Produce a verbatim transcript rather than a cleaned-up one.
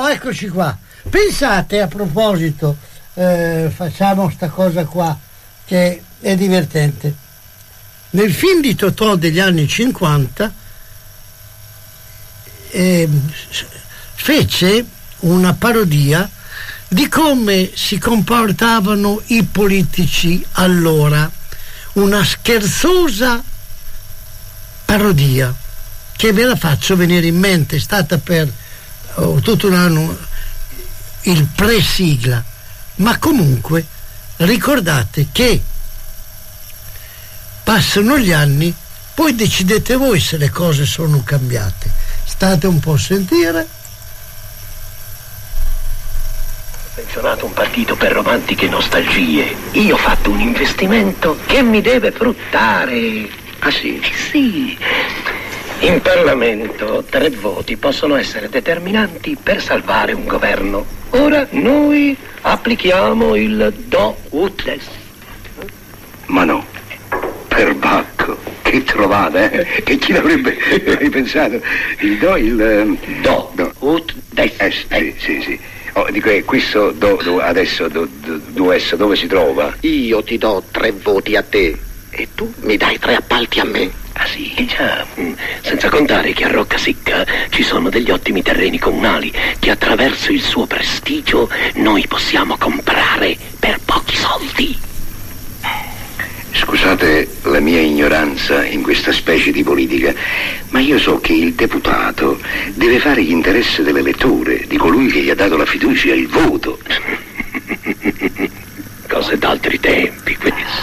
eccoci qua. Pensate, a proposito, eh, facciamo sta cosa qua che è divertente. Nel film di Totò degli anni cinquanta eh, fece una parodia di come si comportavano i politici allora, una scherzosa parodia che ve la faccio venire in mente, è stata per oh, tutto un anno il pre-sigla, ma comunque ricordate che passano gli anni, poi decidete voi se le cose sono cambiate. State un po' a sentire. Ho menzionato un partito per romantiche nostalgie. Io ho fatto un investimento che mi deve fruttare. Ah sì? Eh sì. In Parlamento tre voti possono essere determinanti per salvare un governo. Ora noi applichiamo il do ut des. Ma no, perbacco, che trovata, eh? Che chi l'avrebbe mai pensato? Il do, il... Do, do. ut des. Eh, sì, sì, sì. Oh, dico, eh, questo do, do, adesso do, do, do esso, dove si trova? Io ti do tre voti a te e tu mi dai tre appalti a me. Ah sì, già. Senza contare che a Roccasecca ci sono degli ottimi terreni comunali che attraverso il suo prestigio noi possiamo comprare per pochi soldi. Scusate la mia ignoranza in questa specie di politica, ma io so che il deputato deve fare l'interesse dell'elettore, di colui che gli ha dato la fiducia, il voto. Cose d'altri tempi, queste.